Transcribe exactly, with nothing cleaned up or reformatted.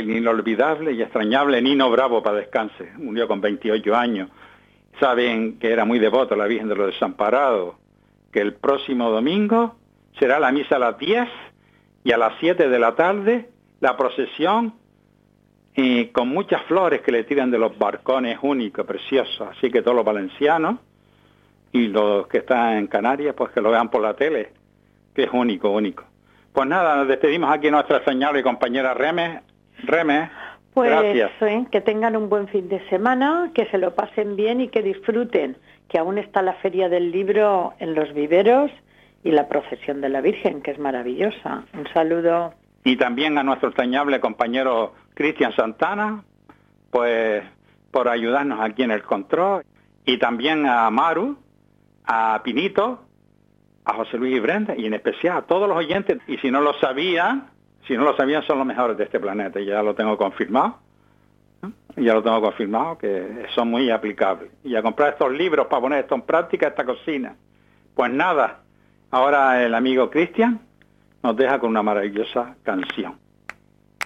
el inolvidable y extrañable Nino Bravo, para descanse, murió con veintiocho años. Saben que era muy devoto a la Virgen de los Desamparados, que el próximo domingo será la misa a las diez y a las siete de la tarde la procesión, y con muchas flores que le tiran de los barcones, únicos, preciosos. Así que todos los valencianos y los que están en Canarias, pues que lo vean por la tele, que es único, único. Pues nada, nos despedimos aquí nuestra señora y compañera Reme. Reme, pues, gracias. Eh, que tengan un buen fin de semana, que se lo pasen bien y que disfruten, que aún está la Feria del Libro en Los Viveros y la procesión de la Virgen, que es maravillosa. Un saludo. Y también a nuestro extrañable compañero Cristian Santana, pues por ayudarnos aquí en el control, y también a Maru, a Pinito, a José Luis y Brenda, y en especial a todos los oyentes. Y si no lo sabían, si no lo sabían, son los mejores de este planeta, ya lo tengo confirmado, ¿no? Ya lo tengo confirmado, que son muy aplicables. Y a comprar estos libros para poner esto en práctica, esta cocina. Pues nada, ahora el amigo Cristian nos deja con una maravillosa canción.